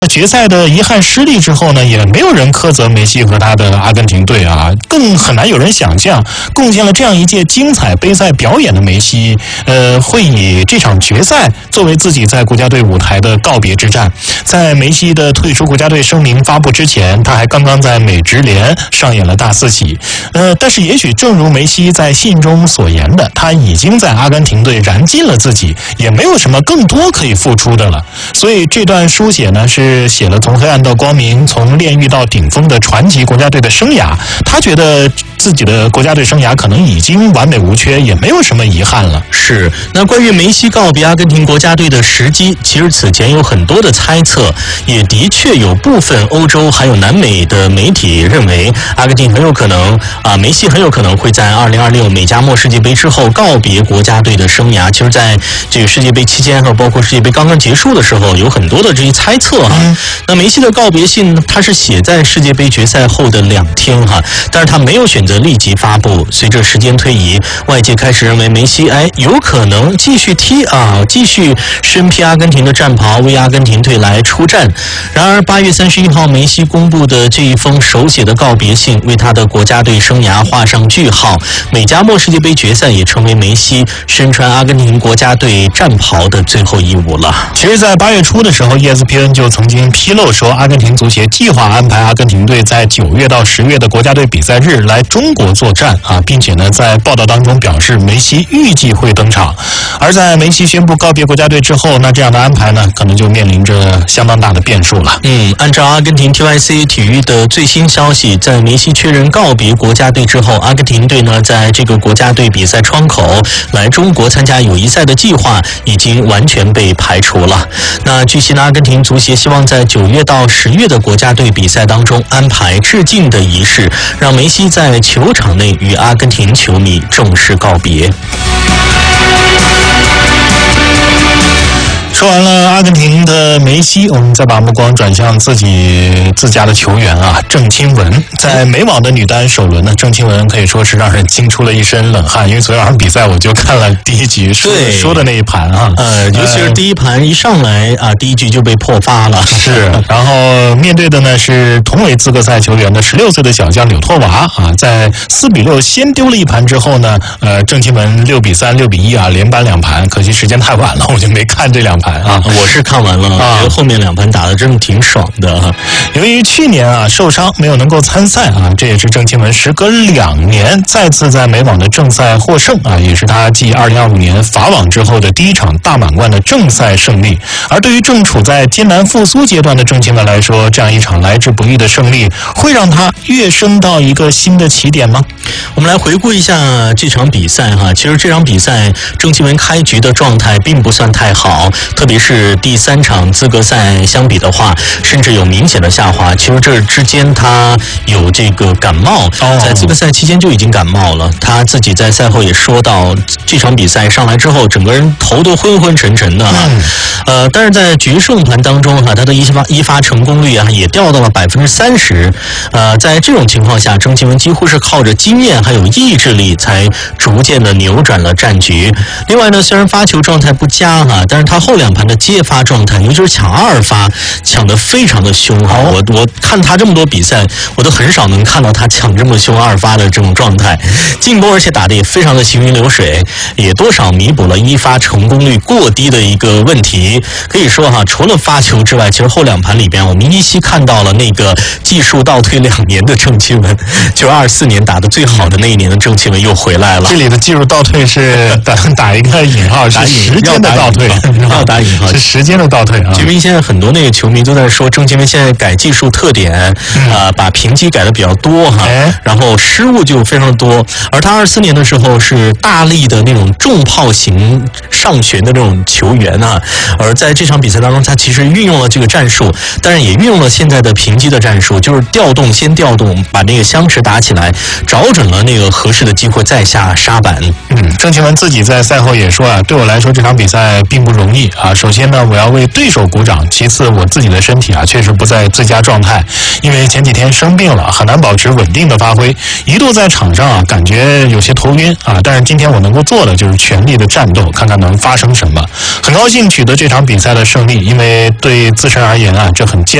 决赛的遗憾失利之后呢，也没有人苛责梅西和他的阿根廷队啊，更很难有人想象，贡献了这样一届精彩杯赛表演的梅西，会以这场决赛作为自己在国家队舞台的告别之战。在梅西的退出国家队声明发布之前，他还刚刚在美职联上演了大四喜。但是也许正如梅西在信中所言的，他已经在阿根廷队燃尽了自己，也没有什么更多可以付出的了。所以这段书写呢，是写了从黑暗到光明，从炼狱到顶峰的传奇国家队的生涯。他觉得自己的国家队生涯可能已经完美无缺，也没有什么遗憾了。 是，那关于梅西告别阿根廷国家队的时机，其实此前有很多的猜测，也的确有部分欧洲还有南美的媒体认为，阿根廷很有可能梅西很有可能会在2026美加墨世界杯之后告别国家队的生涯。其实在这个世界杯期间和包括世界杯刚刚结束的时候，有很多的这些猜测那梅西的告别信他是写在世界杯决赛后的2天但是他没有选择立即发布。随着时间推移，外界开始认为梅西有可能继续继续身披阿根廷的战袍，为阿根廷队来出战。然而8月31号梅西公布的这一封手写的告别信，为他的国家队生涯画上句号。美加墨世界杯决赛也成为梅西身穿阿根廷国家队战袍的最后一舞了。 其实在8月初的时候， ESPN 就曾经披露说，阿根廷足协计划安排阿根廷队在9月到10月的国家队比赛日来中国作战并且呢在报道当中表示梅西预计会登场。而在梅西宣布告别国家队之后，那这样的安排呢可能就面临着相当大的变数了。 按照阿根廷 TYC 体育的最新消息，在梅西确认告别国家队之后，阿根廷队呢在这个国家队比赛窗口来中国参加友谊赛的计划已经完全被排除了。那据悉呢，阿根廷足协希望在9月到10月的国家队比赛当中安排致敬的仪式，让梅西在球场内与阿根廷球迷正式告别。 说完了阿根廷的梅西，我们再把目光转向自家的球员郑钦文。在美网的女单首轮呢，郑钦文可以说是让人惊出了一身冷汗，因为昨天晚上比赛我就看了第一局说的那一盘尤其是第一盘一上来第一局就被破发了。 是，然后面对的呢是同为资格赛球员的16岁的小将柳托娃在4比6先丢了一盘之后呢，郑钦文6比3、6比1连扳2盘，可惜时间太晚了，我就没看这2盘。 我是看完了，觉得后面2盘打得真的挺爽的。 由于去年受伤没有能够参赛这也是郑钦文时隔2年再次在美网的正赛获胜也是他继2025年法网之后的第一场大满贯的正赛胜利。而对于正处在艰难复苏阶段的郑钦文来说，这样一场来之不易的胜利会让他跃升到一个新的起点吗？ 我们来回顾一下这场比赛其实这场比赛郑钦文开局的状态并不算太好，特别是第3场资格赛相比的话，甚至有明显的下滑。其实这之间他有这个感冒，在资格赛期间就已经感冒了。他自己在赛后也说到，这场比赛上来之后，整个人头都昏昏沉沉的但是在决胜盘当中他的一发成功率也掉到了30%。在这种情况下，郑钦文几乎是靠着经验还有意志力才逐渐的扭转了战局。另外呢，虽然发球状态不佳但是他后2盘的接发状态，尤其是抢2发抢得非常的凶我看他这么多比赛，我都很少能看到他抢这么凶2发的这种状态，进攻而且打得也非常的行云流水，也多少弥补了一发成功率过低的一个问题。可以说除了发球之外，其实后2盘里边我们依稀看到了那个技术倒退2年的郑钦文，就24年打得最好的那一年的郑钦文又回来了。 这里的技术倒退是打一个引号，是时间的倒退， 要打引号， 是时间的倒退因为现在很多那个球迷都在说郑钦文现在改技术特点把平击改的比较多然后失误就非常多。而他24年的时候是大力的那种重炮型上旋的那种球员而在这场比赛当中，他其实运用了这个战术，但是也运用了现在的平击的战术，就是先调动把那个相持打起来，找准了那个合适的机会再下杀板。 郑钦文自己在赛后也说对我来说这场比赛并不容易啊。首先呢，我要为对手鼓掌；其次，我自己的身体啊，确实不在最佳状态，因为前几天生病了，很难保持稳定的发挥，一度在场上啊，感觉有些头晕啊。但是今天我能够做的就是全力的战斗，看看能发生什么。很高兴取得这场比赛的胜利，因为对自身而言啊，这很艰